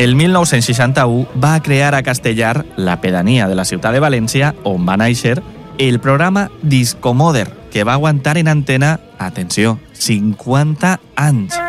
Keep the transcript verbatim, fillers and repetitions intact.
El mil nou-cents seixanta-u va crear a Castellar, la pedania de la ciutat de València, on va néixer el programa Discomoder, que va aguantar en antena, atenció, cinquanta anys.